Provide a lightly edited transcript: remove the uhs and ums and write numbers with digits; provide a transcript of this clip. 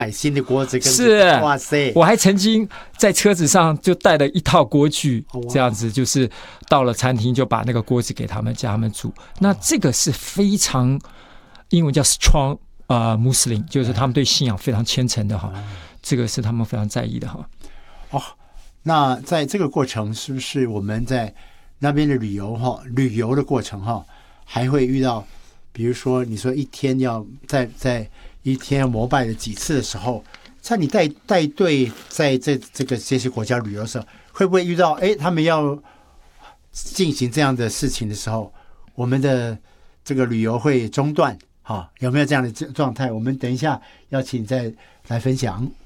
买新的锅子跟是， 哇塞！ 我还曾经在车子上就带了一套锅具，这样子就是到了餐厅就把那个锅子给他们，叫他们煮。那这个是非常英文叫 strong Muslim， 就是他们对信仰非常虔诚的哈，这个是他们非常在意的哈。 哦，那在这个过程是不是我们在那边的旅游的过程哈，还会遇到，比如说你说一天要在一天膜拜了几次的时候，在你带队在这些国家旅游的时候，会不会遇到他们要进行这样的事情的时候，我们的这个旅游会中断？有没有这样的状态？我们等一下要请你再来分享。